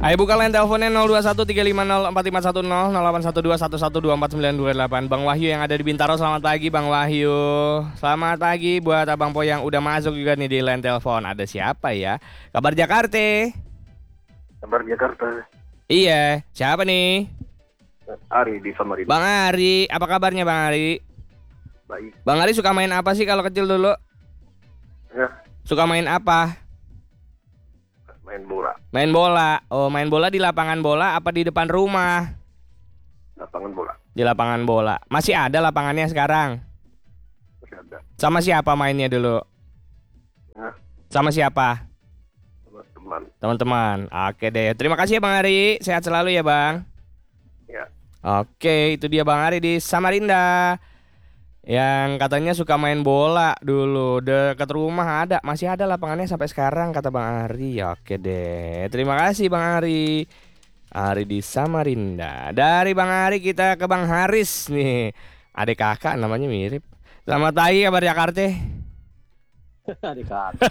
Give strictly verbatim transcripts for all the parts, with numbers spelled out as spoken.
Ayo buka line teleponnya nol dua satu tiga lima nol empat lima satu nol nol delapan satu dua satu satu dua empat sembilan dua delapan. Bang Wahyu yang ada di Bintaro, selamat pagi Bang Wahyu. Selamat pagi buat Abang Po yang udah masuk juga nih di line telepon. Ada siapa ya? Kabar Jakarta? Kabar Jakarta. Iya, siapa nih? Ari di Samarinda. Bang Ari, apa kabarnya Bang Ari? Baik. Bang Ari suka main apa sih kalau kecil dulu? Ya, Suka main apa? main bola. Main bola. Oh, main bola di lapangan bola apa di depan rumah? Lapangan bola. Di lapangan bola. Masih ada lapangannya sekarang? Masih ada. Sama siapa mainnya dulu? Ya, Sama siapa? sama teman. Teman-teman. Oke deh. Terima kasih ya Bang Ari. Sehat selalu ya Bang. Ya, Oke, itu dia Bang Ari di Samarinda. Yang katanya suka main bola dulu. Dekat rumah ada. Masih ada lapangannya sampai sekarang kata Bang Ari. Oke deh. Terima kasih Bang Ari. Ari di Samarinda. Dari Bang Ari kita ke Bang Haris nih. Adik kakak namanya mirip. Selamat pagi kabar Jakarta. Adik kakak.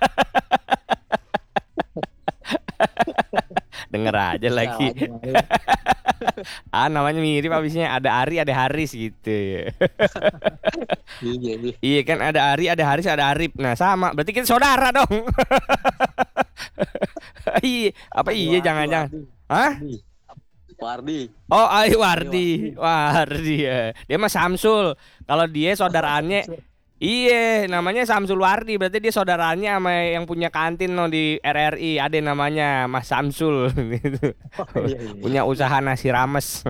Denger aja lagi. Ah namanya mirip, abisnya ada Ari ada Haris gitu. Iya nih. Iya kan, ada Ari ada Haris ada Arif. Nah sama, berarti kita saudara dong. Iya, apa iya jangan-jangan. Hah? Wardi. Oh, Ai Wardi. Wardi ya. Dia mah Samsul. Kalau dia saudaraannya iya, namanya Samsul Wardi. Berarti dia saudaranya sama yang punya kantin no di R R I. Ada namanya Mas Samsul gitu. Oh, iya, iya. Punya usaha nasi rames.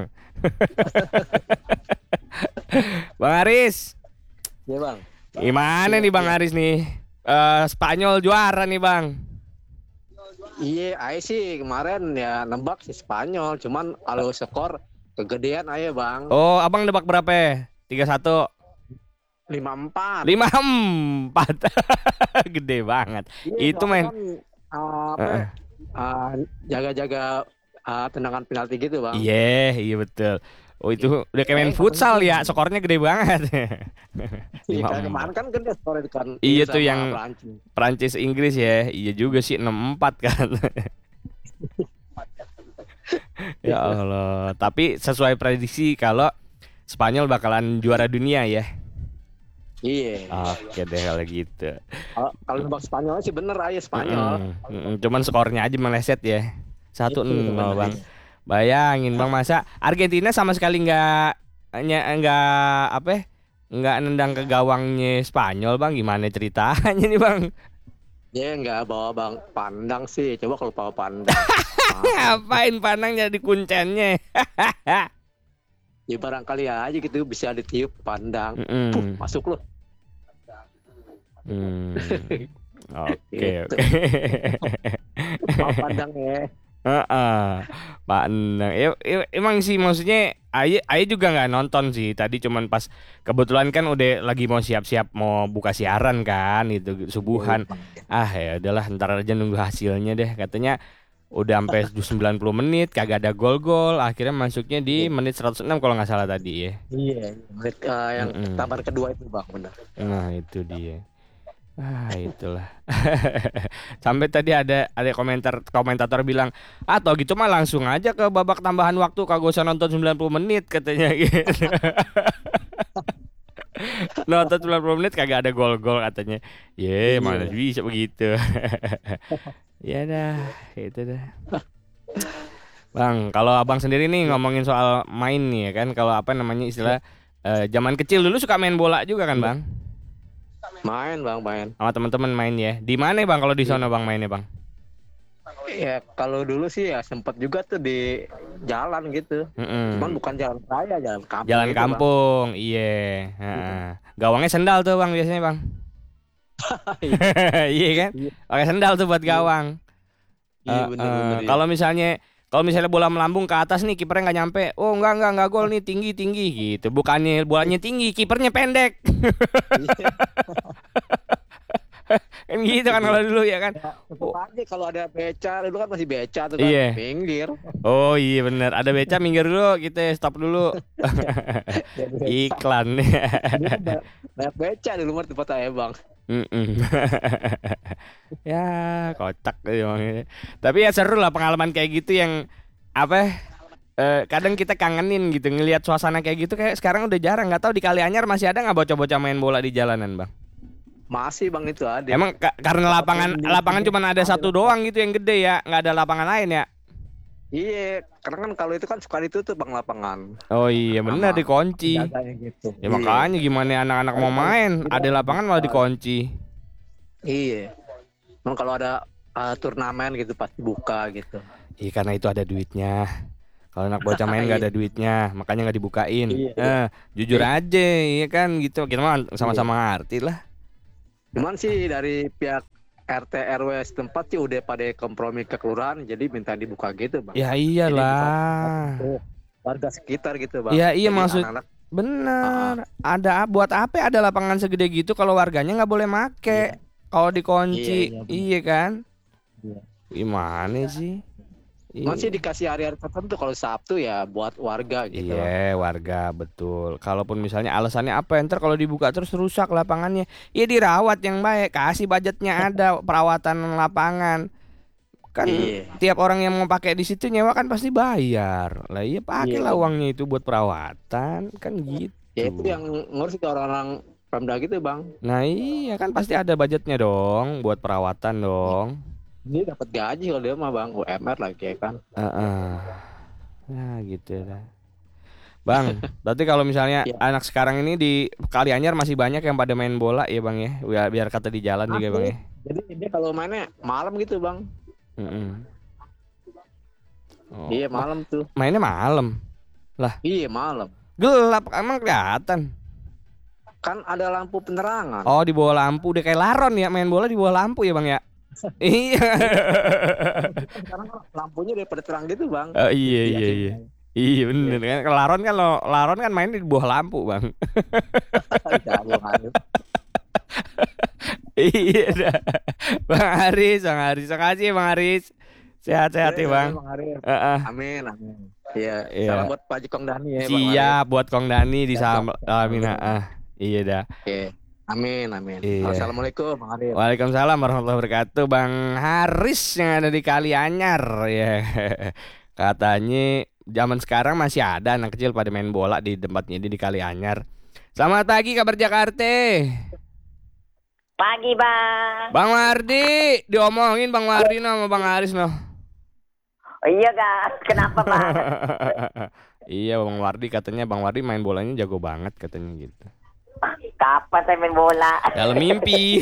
Bang Aris, Iya bang. gimana nih Bang Aris nih? Eh, Spanyol juara nih Bang. Iya, Ayo sih kemarin ya nembak si Spanyol. Cuman kalau skor kegedean aja bang. Oh, Abang nebak berapa ya? tiga satu. lima empat. lima empat. Gede banget. Iya, Itu main soalnya kan, uh, apa, Heeh. uh, jaga-jaga uh, tendangan penalti gitu bang. Iya, iya betul. Oh itu udah kayak main Eh, futsal penting. ya, skornya gede banget. Iya, lima kayak kemarin kan gede skor itu kan. Iya sama tuh yang Prancis. Prancis Inggris ya. Iya juga sih enam empat kan. Ya Allah. Tapi sesuai prediksi kalau Spanyol bakalan juara dunia ya. Iya. Oke deh kalau gitu. Kalau kalau nembak Spanyol sih bener aja Spanyol. Mm-mm, mm-mm. Cuman skornya aja meleset ya. Satu Itu nol Bang. sebenarnya. Bayangin Bang, masa Argentina sama sekali nggak ny- nggak apa ya, nggak nendang ke gawangnya Spanyol Bang. Gimana ceritanya nih Bang? Dia nggak bawa bang pandang sih. Coba kalau bawa pandang. Ngapain pandang jadi kuncennya? Ya barangkali aja gitu bisa ditiup pandang. Mm-mm. Puh, masuk loh. Hmm. Oke Gitu. oke. Bawa pandang ya. Heeh. Pak Endang. Ya, ya, emang sih maksudnya Aye Aye juga nggak nonton sih. Tadi cuman pas kebetulan kan udah lagi mau siap-siap mau buka siaran kan itu subuhan. Ah ya udahlah ntar aja nunggu hasilnya deh. Katanya udah sampai sembilan puluh menit kagak ada gol-gol. Akhirnya masuknya di menit seratus enam kalau nggak salah tadi ya. Iya. Menit uh, yang Mm-mm. tambahan kedua itu bang benar. Nah itu dia. Ah itulah. Sampai tadi ada ada komentar komentator bilang, ah tau gitu mah langsung aja ke babak tambahan waktu, kagak usah nonton sembilan puluh menit katanya gitu. Nonton sembilan puluh menit kagak ada gol-gol katanya. Ye, Iya. mana bisa begitu. Ya dah, itu dah. Bang, kalau Abang sendiri nih ngomongin soal main nih ya kan, kalau apa namanya istilah eh, zaman kecil dulu suka main bola juga kan, Bang? Main bang main. Sama teman-teman main ya. Di mana Bang kalau di sana Bang mainnya Bang? Ya kalau dulu sih ya sempet juga tuh di jalan gitu. Mm-mm. Cuman bukan jalan raya, jalan kampung. Jalan gitu, Bang. kampung, iya. Heeh. Gawangnya sendal tuh Bang biasanya Bang. Iya kan? Iya. Pakai sendal tuh buat gawang. Iya Eh, benar-benar. eh, Kalau misalnya kalau misalnya bola melambung ke atas nih, kipernya nggak nyampe. Oh enggak enggak enggak gol nih, tinggi tinggi gitu. Bukannya bolanya tinggi, kipernya pendek. Kan gitu kan kalau dulu ya kan. Tetep aja kalau ada beca, dulu kan masih beca tuh kan, Iya. pinggir. Oh iya bener, ada beca minggir dulu, kita stop dulu. Iklan. Dulu kan ba- banyak beca dulu mah tempat saya bang. Mm-mm. Ya kocak emang. Tapi ya seru lah pengalaman kayak gitu yang apa eh, kadang kita kangenin gitu ngelihat suasana kayak gitu kayak sekarang udah jarang. Nggak tahu di Kalianyar masih ada nggak bocah-bocah main bola di jalanan bang? Masih bang itu ada. Emang ka- karena lapangan Walaupun di- lapangan cuma ada ada satu doang gitu yang gede ya, nggak ada lapangan lain ya? Iya, karena kan kalau itu kan suka ditutup bang lapangan. Oh iya benar Sama dikunci. penjaganya gitu. Ya Iya. makanya gimana anak-anak mau main, ada lapangan malah dikunci. Iya. Emang kalau ada uh, turnamen gitu pasti buka gitu. Iya karena itu ada duitnya. Kalau anak bocah main nggak ada duitnya, makanya nggak dibukain. Iya, Eh, jujur aja, iya kan gitu. Kita mah sama-sama ngerti lah. Cuman sih dari pihak R T R W setempat sih udah pada kompromi ke kelurahan, jadi minta dibuka gitu bang. Ya iyalah. Untuk warga sekitar gitu bang. Ya iya Jadi maksud anak-anak, bener. Ada buat apa ada lapangan segede gitu kalau warganya nggak boleh make. Kalau dikunci, Iya, iya, bener. iya kan? Iya. Gimana sih? masih dikasih hari-hari tertentu, kalau Sabtu ya buat warga gitu. Iya, warga betul. Kalaupun misalnya alasannya apa, ntar kalau dibuka terus rusak lapangannya, ya dirawat yang baik, kasih budgetnya ada perawatan lapangan. Kan Iya. tiap orang yang mau pakai di situ nyewa kan pasti bayar. Lah iya pakailah Iya. uangnya itu buat perawatan, kan gitu. Ya itu yang ngurus itu orang-orang Pemda gitu bang. Nah iya kan pasti ada budgetnya dong buat perawatan dong. Dia dapat gaji kalau dia mah bang, U M R lagi ya kan. Heeh. Nah gitu lah. Bang, berarti kalau misalnya Iya. anak sekarang ini di Kalianyar masih banyak yang pada main bola ya bang ya, biar, biar kata di jalan juga bang ya. Jadi dia kalau mainnya malam gitu bang. Mm-mm. Oh, Iya malam tuh. mainnya malam, Iya malam. gelap emang kelihatan. Kan ada lampu penerangan. Oh di bawah lampu, udah kayak laron ya main bola di bawah lampu ya bang ya. Iya. Sekarang kan lampunya udah pada terang gitu bang. Oh, iya Jadi iya asik iya. main. Iya bener kan, kalau laron kan lo laron kan main di bawah lampu bang. Jago, jago. Iya dah. Bang Haris, Bang Haris, makasih Bang Haris. Sehat-sehat ya Iya, bang. Bang Arif. Heeh. Amin, amin. Iya, Iya. salam buat Pak Jikong Dani ya, Bang Arif. Siap buat Kong Dani di Siap, Sam Bang. Amin. heeh. Iya dah. Oke. Amin, amin. Iya. Assalamualaikum, Bang Arif. Waalaikumsalam warahmatullahi wabarakatuh. Bang Haris yang ada di Kalianyar ya. Katanya zaman sekarang masih ada anak kecil pada main bola di tempatnya di di Kalianyar. Selamat pagi kabar Jakarta. Pagi bang. Bang Wardi, diomongin Bang Wardi no sama Bang Haris no. Oh, iya kan? Kenapa bang? Iya Bang Wardi katanya Bang Wardi main bolanya jago banget katanya gitu. Kapan saya main bola? Dalam mimpi.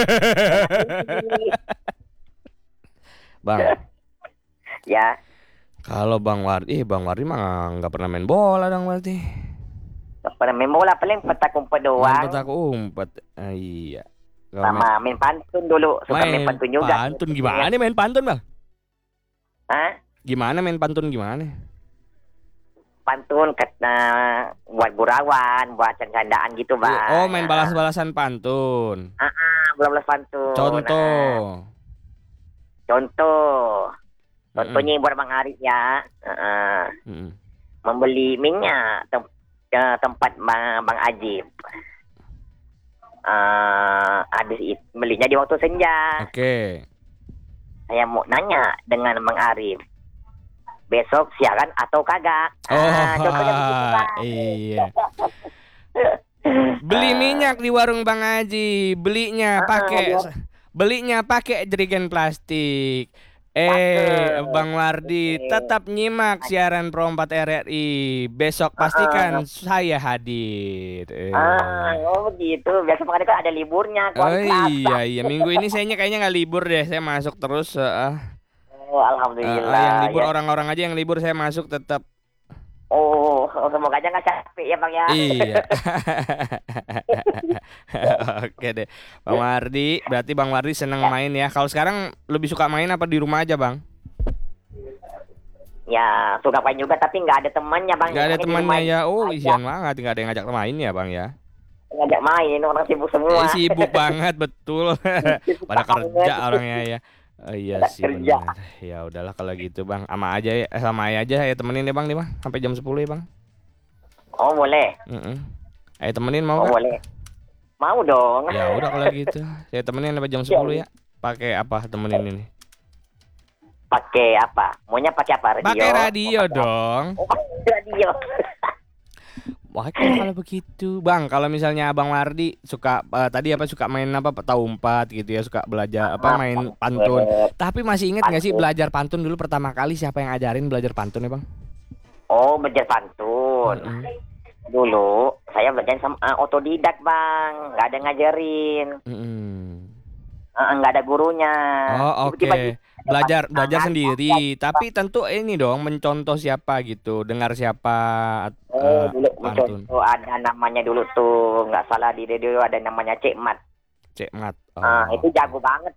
Bang, Ya, kalau Bang Wardi, eh Bang Wardi mah nggak pernah main bola dong berarti. nggak pernah main bola, paling petak umpet Main doang. petak umpet. Ah, iya. Nggak Sama main pantun dulu, suka main, main pantun juga. pantun gimana main pantun Bang? Hah? Gimana main pantun gimana? Pantun kata buat gurauan, buat candaan gitu bang. Oh main balas-balasan pantun. Ah, belas pantun. Contoh. Nah, contoh. Contohnya buat Bang Arif ya. Ah, Mm-mm. membeli minyak tem- ke tempat Bang, Bang Ajib. Ah, habis itu belinya di waktu senja. Oke. Saya mau nanya dengan Bang Arif. Besok siaran atau kagak? Oh, Ah, contohnya begitu, Bang. iya. Beli minyak di warung Bang Haji, belinya Ah, pakai iya. belinya pakai jerigen plastik. Eh, Cakep. Bang Wardi Oke. tetap nyimak siaran Pro empat R R I. Besok pastikan saya hadir. Eh. Ah, oh begitu. Biasa Bang Arif kan ada liburnya. Oh keluar kelas. iya iya minggu ini saya kayaknya nggak libur deh, saya masuk terus. Uh, Oh, alhamdulillah. yang libur ya. orang-orang aja yang libur saya masuk tetap. Oh, semoga aja nggak capek ya Bang ya. Iya. Oke deh, Bang Wardi. Berarti Bang Wardi seneng main ya. Kalau sekarang lebih suka main apa di rumah aja Bang? Ya, suka main juga tapi nggak ada temannya Bang. Gak ada Makanya di temannya rumah ya. Oh, aja. isian banget. Gak ada yang ngajak main ya Bang ya. Ngajak main, orang sibuk semua. Eh, sibuk banget betul. Pada kerja orangnya ya. Oh, iya Pada sih kerja. benar. Ya udahlah kalau gitu Bang. Sama aja ya, eh, sama aja ya temenin ya Bang nih Bang. Sampai jam sepuluh ya Bang. Oh, boleh. Mm-mm. Ayo temenin Oh, mau gak? boleh. Mau dong. Ya udah kalau gitu. Saya temenin sampai jam sepuluh ya. Pakai apa temenin ini? Pakai apa? Maunya pakai apa? Radio? Pakai radio dong. Oh, pakai radio. Oke kalau begitu, Bang. Kalau misalnya Abang Wardi suka eh, tadi apa suka main apa tahu empat gitu ya, suka belajar apa main pantun. Tapi masih ingat nggak sih belajar pantun dulu pertama kali siapa yang ngajarin belajar pantun ya, Bang? Oh, belajar pantun. Mm-mm. Dulu saya belajar sama uh, otodidak, Bang. Nggak ada yang ngajarin. Mm-mm. Uh, nggak ada gurunya. Oh oke, Tiba-tiba belajar belajar tangan, sendiri. Tapi tentu ini dong mencontoh siapa gitu, dengar siapa Oh, eh, dulu pantun. contoh ada namanya dulu tuh, nggak salah di radio ada namanya Cek Mat. Cek Mat. Oh. Ah, itu jago banget